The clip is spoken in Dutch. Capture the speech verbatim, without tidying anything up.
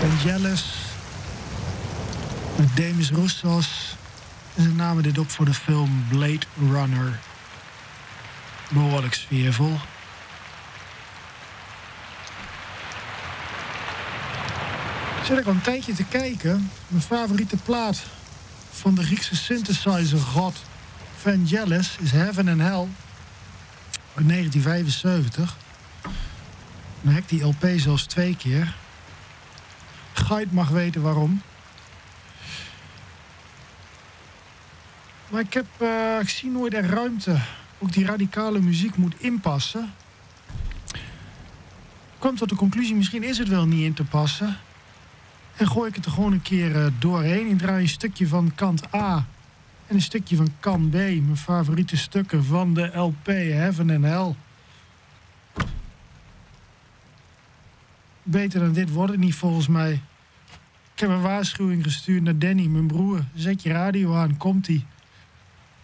Vangelis met Demis Roussos. En ze namen dit op voor de film Blade Runner. Behoorlijk sfeervol. Zit ik al een tijdje te kijken. Mijn favoriete plaat van de Griekse synthesizer god Vangelis is Heaven and Hell uit negentien vijfenzeventig. Dan heb ik die L P zelfs twee keer. Gait mag weten waarom. Maar ik, heb, uh, ik zie nooit er ruimte. Ook die radicale muziek moet inpassen. Ik kwam tot de conclusie, misschien is het wel niet in te passen. En gooi ik het er gewoon een keer uh, doorheen. Ik draai een stukje van kant A en een stukje van kant B. Mijn favoriete stukken van de L P Heaven and Hell. Beter dan dit wordt het niet volgens mij. Ik heb een waarschuwing gestuurd naar Danny, mijn broer. Zet je radio aan, komt-ie.